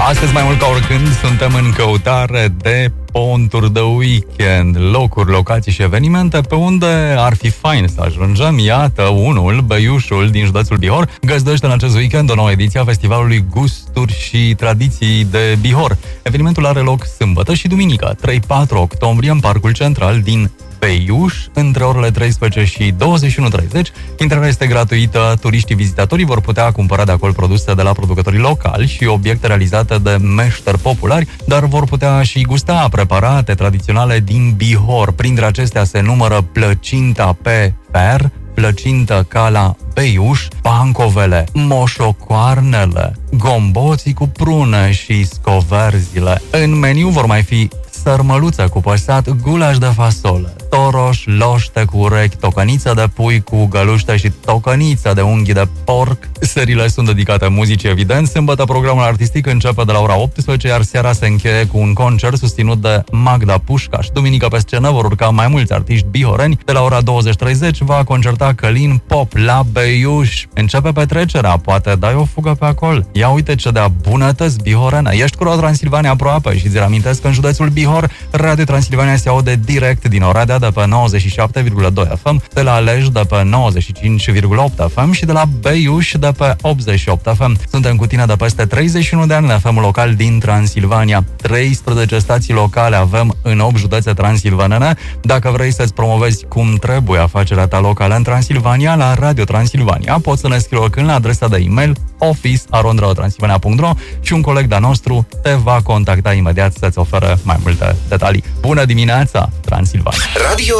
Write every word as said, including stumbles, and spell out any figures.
Astăzi, mai mult ca oricând, suntem în căutare de ponturi de weekend, locuri, locații și evenimente pe unde ar fi fain să ajungem. Iată, unul, Beiușul din județul Bihor, găzduiește în acest weekend o nouă ediție a Festivalului Gusturi și Tradiții de Bihor. Evenimentul are loc sâmbătă și duminică, trei patru octombrie, în Parcul Central din Beiuș, între orele treisprezece și douăzeci și unu treizeci. Intrarea este gratuită, turiștii vizitatorii vor putea cumpăra de acolo produse de la producătorii locali și obiecte realizate de meșteri populari, dar vor putea și gusta preparate tradiționale din Bihor. Printre acestea se numără plăcinta pe fer, plăcintă ca la Beiuș, pancovele, moșocoarnele, gomboții cu prune și scoverzile. În meniu vor mai fi sărmăluță cu păsat, gulaș de fasole, toroș, loște cu urechi, tocăniță de pui cu găluște și tocăniță de unghi de porc. Serile sunt dedicate muzicii, evident. Sâmbătă programul artistic începe de la ora optsprezece, iar seara se încheie cu un concert susținut de Magda Pușcaș. Duminică pe scenă vor urca mai mulți artiști bihoreni. De la ora douăzeci treizeci va concerta Călin Pop la Beiuș. Începe petrecerea, poate dai o fugă pe acolo. Ia uite ce de bunătăți bihorene. Ești cu Radio Transilvania aproape și ți reamintesc că în județul Bihor, Radio Transilvania se aude direct din Oradea de pe nouăzeci și șapte virgulă doi F M, de la Lej de pe nouăzeci și cinci virgulă opt F M și de la Beiuș de pe optzeci și opt F M. Suntem cu tine de peste treizeci și unu de ani în F M-ul local din Transilvania. treisprezece stații locale avem în opt județe transilvanene. Dacă vrei să-ți promovezi cum trebuie afacerea ta locală în Transilvania, la Radio Transilvania poți să ne scrii oricând la adresa de e-mail office arond radio transilvania punct ro și un coleg de-a nostru te va contacta imediat să-ți ofere mai multe detalii. Bună dimineața, Transilvania! Radio